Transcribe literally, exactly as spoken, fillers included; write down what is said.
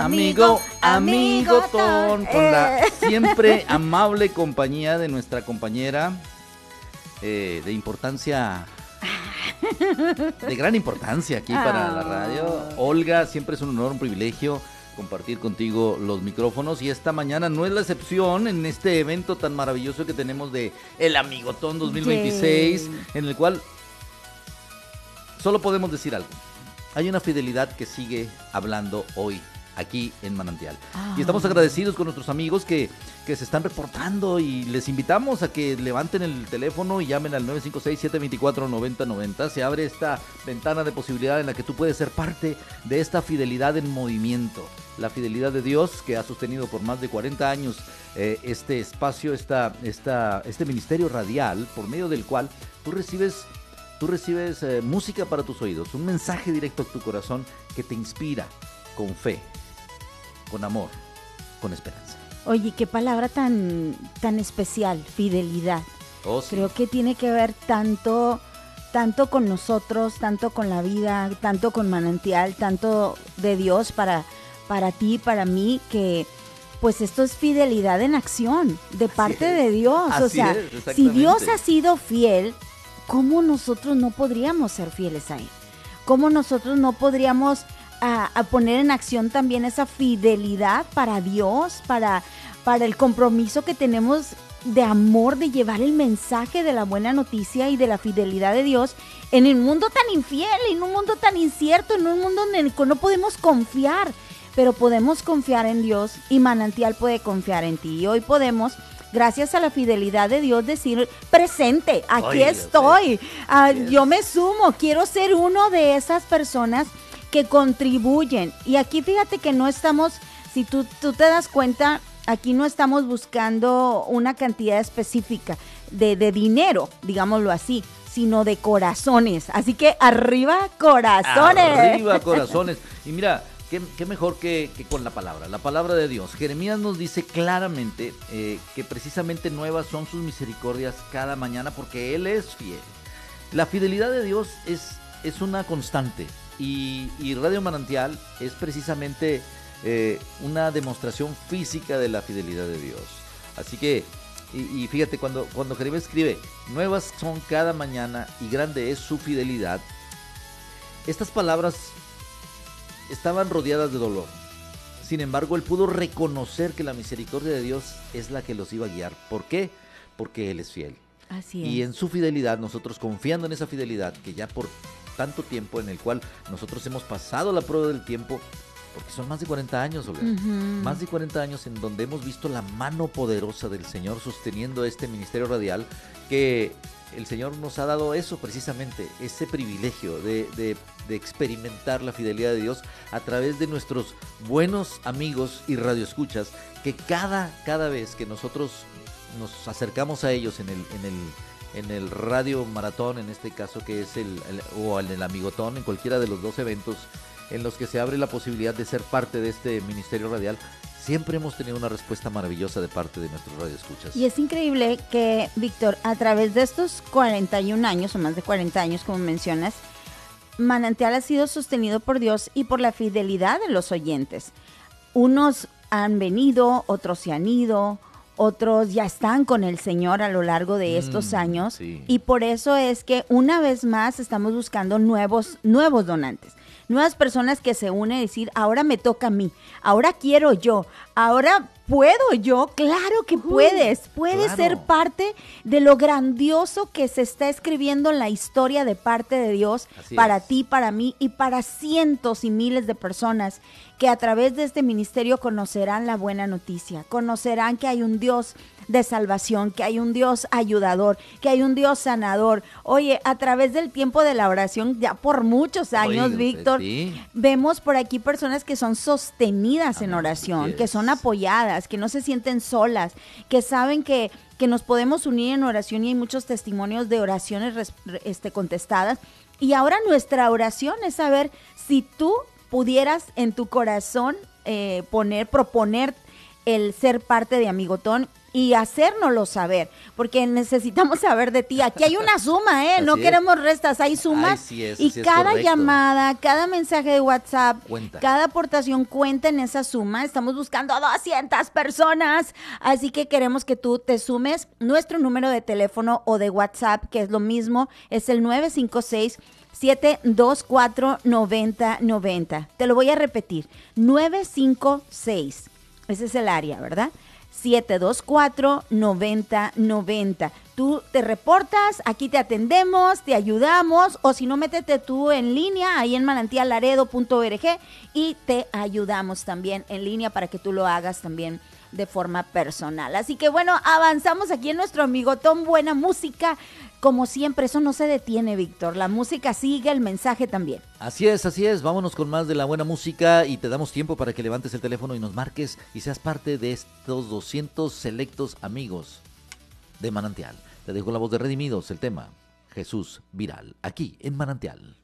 amigo, amigotón, con la siempre amable compañía de nuestra compañera eh, de importancia, de gran importancia aquí para la radio. Olga, siempre es un honor, un privilegio compartir contigo los micrófonos, y esta mañana no es la excepción en este evento tan maravilloso que tenemos de El Amigotón dos mil veintiséis, yeah. en el cual solo podemos decir algo: hay una fidelidad que sigue hablando hoy aquí en Manantial. Ah. Y estamos agradecidos con nuestros amigos que, que se están reportando, y les invitamos a que levanten el teléfono y llamen al nueve cinco seis, siete dos cuatro, nueve cero nueve cero. Se abre esta ventana de posibilidad en la que tú puedes ser parte de esta fidelidad en movimiento. La fidelidad de Dios, que ha sostenido por más de cuarenta años eh, este espacio, esta, esta, este ministerio radial, por medio del cual tú recibes... Tú recibes eh, música para tus oídos, un mensaje directo a tu corazón que te inspira con fe, con amor, con esperanza. Oye, qué palabra tan, tan especial, fidelidad. Oh, sí. Creo que tiene que ver tanto, tanto con nosotros, tanto con la vida, tanto con Manantial, tanto de Dios para, para ti, para mí, que... pues esto es fidelidad en acción, de parte de Dios. Así o sea, es, si Dios ha sido fiel, ¿cómo nosotros no podríamos ser fieles a Él? ¿Cómo nosotros no podríamos a, a poner en acción también esa fidelidad para Dios, para, para el compromiso que tenemos de amor, de llevar el mensaje de la buena noticia y de la fidelidad de Dios en un mundo tan infiel, en un mundo tan incierto, en un mundo en el que no podemos confiar? Pero podemos confiar en Dios, y Manantial puede confiar en ti. Y hoy podemos, gracias a la fidelidad de Dios, decir: presente, aquí Oye, estoy, uh, yes. yo me sumo, quiero ser uno de esas personas que contribuyen. Y aquí fíjate que no estamos, si tú, tú te das cuenta, aquí no estamos buscando una cantidad específica de, de dinero, digámoslo así, sino de corazones. Así que arriba corazones. Arriba corazones. Y mira, Qué, qué mejor que, que con la palabra, la palabra de Dios. Jeremías nos dice claramente eh, que precisamente nuevas son sus misericordias cada mañana, porque Él es fiel. La fidelidad de Dios es, es una constante, y, y Radio Manantial es precisamente eh, una demostración física de la fidelidad de Dios. Así que, y, y fíjate, cuando, cuando Jeremías escribe, nuevas son cada mañana y grande es su fidelidad, estas palabras estaban rodeadas de dolor. Sin embargo, él pudo reconocer que la misericordia de Dios es la que los iba a guiar. ¿Por qué? Porque Él es fiel. Así es. Y en su fidelidad, nosotros confiando en esa fidelidad, que ya por tanto tiempo en el cual nosotros hemos pasado la prueba del tiempo, porque son más de cuarenta años, Olga, uh-huh. más de cuarenta años en donde hemos visto la mano poderosa del Señor sosteniendo este ministerio radial, que el Señor nos ha dado eso precisamente, ese privilegio de, de, de experimentar la fidelidad de Dios a través de nuestros buenos amigos y radioescuchas, que cada, cada vez que nosotros nos acercamos a ellos en el, en el, en el radio maratón, en este caso que es el, el o en el amigotón, en cualquiera de los dos eventos en los que se abre la posibilidad de ser parte de este ministerio radial, siempre hemos tenido una respuesta maravillosa de parte de nuestros radioescuchas. Y es increíble que, Víctor, a través de estos cuarenta y un años, o más de cuarenta años, como mencionas, Manantial ha sido sostenido por Dios y por la fidelidad de los oyentes. Unos han venido, otros se han ido, otros ya están con el Señor a lo largo de estos mm, años, sí. Y por eso es que una vez más estamos buscando nuevos, nuevos donantes. Nuevas personas que se unen y decir: ahora me toca a mí, ahora quiero yo, ahora puedo yo. Claro que puedes, puedes claro. ser parte de lo grandioso que se está escribiendo en la historia de parte de Dios. Así para es. Ti, para mí y para cientos y miles de personas que a través de este ministerio conocerán la buena noticia, conocerán que hay un Dios de salvación, que hay un Dios ayudador, que hay un Dios sanador. Oye, a través del tiempo de la oración, ya por muchos años, Oye, Víctor, sí. vemos por aquí personas que son sostenidas Amén. En oración, yes. que son apoyadas, que no se sienten solas, que saben que, que nos podemos unir en oración, y hay muchos testimonios de oraciones este, contestadas. Y ahora nuestra oración es saber si tú pudieras en tu corazón eh, poner, proponer el ser parte de Amigotón. y hacérnoslo saber, porque necesitamos saber de ti. Aquí hay una suma, ¿eh? Así no es. queremos restas, hay sumas. Ay, sí es, y sí es cada correcto. llamada, cada mensaje de WhatsApp, Cuenta. cada aportación cuenta en esa suma. Estamos buscando a doscientas personas, así que queremos que tú te sumes. Nuestro número de teléfono o de WhatsApp, que es lo mismo, es el nueve cinco seis, siete dos cuatro, nueve cero nueve cero. Te lo voy a repetir, nueve cinco seis, ese es el área, ¿verdad? siete dos cuatro, nueve cero nueve cero. Tú te reportas, aquí te atendemos, te ayudamos, o si no, métete tú en línea, ahí en manantial laredo punto org, y te ayudamos también en línea para que tú lo hagas también de forma personal. Así que bueno, avanzamos aquí en nuestro amigotón, buena música. Como siempre, eso no se detiene, Víctor. La música sigue, el mensaje también. Así es, así es. Vámonos con más de la buena música y te damos tiempo para que levantes el teléfono y nos marques y seas parte de estos doscientos selectos amigos de Manantial. Te dejo la voz de Redimidos, el tema Jesús Viral, aquí en Manantial.